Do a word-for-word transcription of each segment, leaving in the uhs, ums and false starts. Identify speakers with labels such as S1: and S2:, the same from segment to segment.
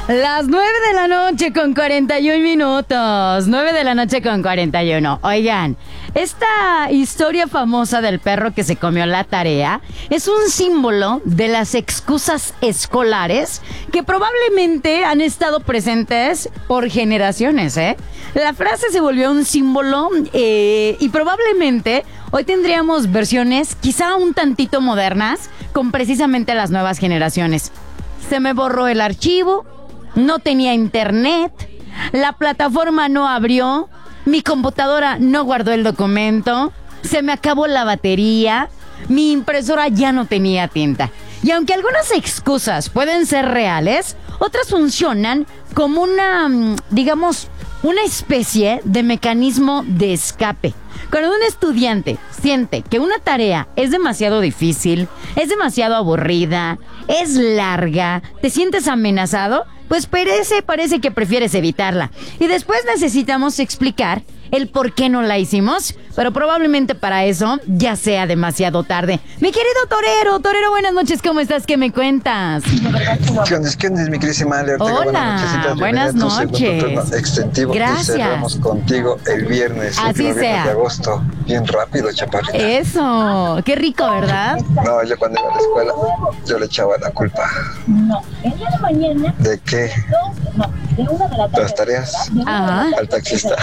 S1: Las nueve de la noche con cuarenta y un minutos. Nueve de la noche con cuarenta y uno. Oigan, esta historia famosa del perro que se comió la tarea es un símbolo de las excusas escolares que probablemente han estado presentes por generaciones, ¿eh? La frase se volvió un símbolo eh, y probablemente hoy tendríamos versiones quizá un tantito modernas con precisamente las nuevas generaciones. Se me borró el archivo, no tenía internet, la plataforma no abrió, mi computadora no guardó el documento, se me acabó la batería, mi impresora ya no tenía tinta. Y aunque algunas excusas pueden ser reales, otras funcionan como una, digamos, una especie de mecanismo de escape. Cuando un estudiante siente que una tarea es demasiado difícil, es demasiado aburrida, es larga, te sientes amenazado, pues parece, parece que prefieres evitarla. Y después necesitamos explicar el por qué no la hicimos, pero probablemente para eso ya sea demasiado tarde. Mi querido Torero, Torero, buenas noches, ¿cómo estás? ¿Qué me cuentas?
S2: ¿Qué onda? ¿Qué onda? Mi querísima Ale.
S1: Hola, buenas noches.
S2: Extensivo.
S1: Gracias.
S2: Y cerramos contigo el viernes,
S1: así
S2: el
S1: sea.
S2: viernes de agosto. Bien rápido, chaparrita.
S1: Eso, qué rico, ¿verdad?
S2: No, yo cuando iba a la escuela, yo le echaba la culpa.
S3: No, el día de mañana.
S2: ¿De qué?
S3: Dos, no, de una de la tarde.
S2: Las tareas.
S1: Ajá.
S2: Al taxista.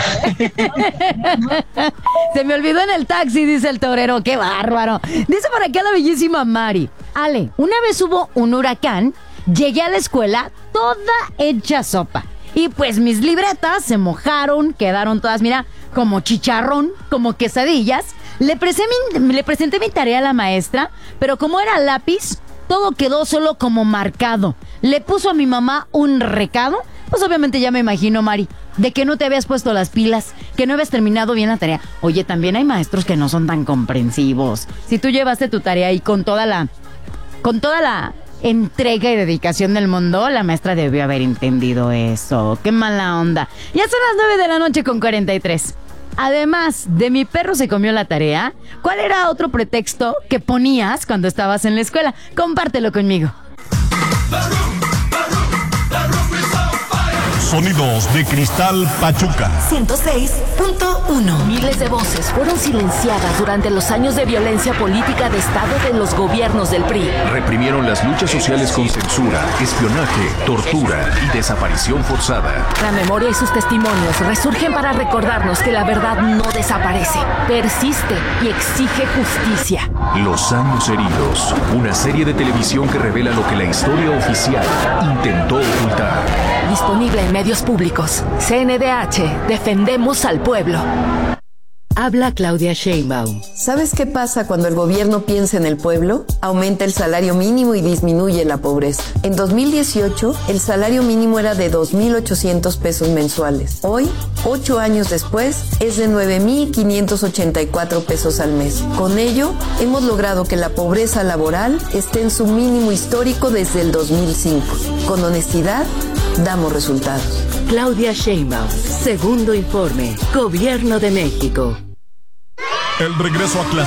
S1: Se me olvidó en el taxi, dice el Torero. ¡Qué bárbaro! Dice por acá la bellísima Mari. Ale, una vez hubo un huracán, llegué a la escuela toda hecha sopa. Y pues mis libretas se mojaron, quedaron todas, mira, como chicharrón, como quesadillas. Le, presé mi, le presenté mi tarea a la maestra, pero como era lápiz, todo quedó solo como marcado. Le puso a mi mamá un recado. Pues obviamente ya me imagino, Mari, de que no te habías puesto las pilas, que no habías terminado bien la tarea. Oye, también hay maestros que no son tan comprensivos. Si tú llevaste tu tarea ahí con toda la, con toda la entrega y dedicación del mundo, la maestra debió haber entendido eso. ¡Qué mala onda! Ya son las nueve de la noche con cuarenta y tres. Además de mi perro se comió la tarea, ¿cuál era otro pretexto que ponías cuando estabas en la escuela? Compártelo conmigo.
S4: Sonidos de Cristal Pachuca.
S5: ciento seis punto uno. Miles de voces fueron silenciadas durante los años de violencia política de Estado de los gobiernos del P R I.
S6: Reprimieron las luchas sociales con censura, espionaje, tortura y desaparición forzada.
S5: La memoria y sus testimonios resurgen para recordarnos que la verdad no desaparece, persiste y exige justicia.
S6: Los años heridos. Una serie de televisión que revela lo que la historia oficial intentó ocultar.
S5: Disponible en medios públicos. C N D H. Defendemos al pueblo.
S7: Habla Claudia Sheinbaum.
S8: ¿Sabes qué pasa cuando el gobierno piensa en el pueblo? Aumenta el salario mínimo y disminuye la pobreza. En dos mil dieciocho, el salario mínimo era de dos mil ochocientos pesos mensuales. Hoy, ocho años después, es de nueve mil quinientos ochenta y cuatro pesos al mes. Con ello, hemos logrado que la pobreza laboral esté en su mínimo histórico desde el dos mil cinco. Con honestidad, damos resultados.
S7: Claudia Sheinbaum. Segundo informe. Gobierno de México.
S4: El regreso a clase.